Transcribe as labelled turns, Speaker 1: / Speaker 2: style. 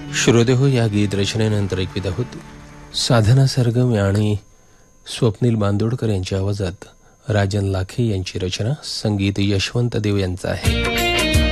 Speaker 1: श्रोतेहो, या गीत रचनेनंतर ऐकवीत आहोत साधना सरगम आणि स्वप्नील बांदोडकर यांच्या आवाजात राजन लाखे यांची रचना. संगीत यशवंत देव यांचं आहे.